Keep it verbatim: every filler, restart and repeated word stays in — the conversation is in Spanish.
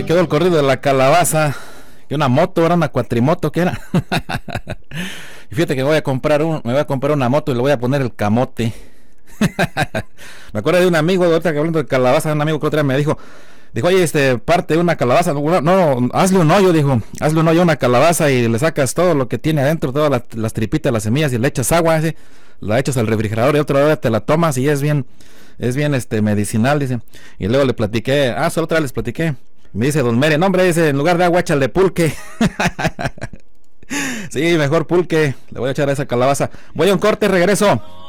quedó el corrido de la calabaza. Que una moto, era una cuatrimoto, que era. Y fíjate que voy a comprar un, me voy a comprar una moto y le voy a poner el camote. Me acuerdo de un amigo, ahorita que hablando de calabaza, un amigo que otra vez me dijo, dijo, oye, este, parte de una calabaza, no, no, hazle un hoyo, dijo, hazle un hoyo a una calabaza y le sacas todo lo que tiene adentro, todas las, las tripitas, las semillas, y le echas agua, así, la echas al refrigerador y otra vez te la tomas y es bien, es bien, este, medicinal, dice. Y luego le platiqué, ah, solo otra vez les platiqué, me dice don Mere, no hombre, dice, en lugar de agua échale pulque. Sí, mejor pulque, le voy a echar a esa calabaza. Voy a un corte, regreso.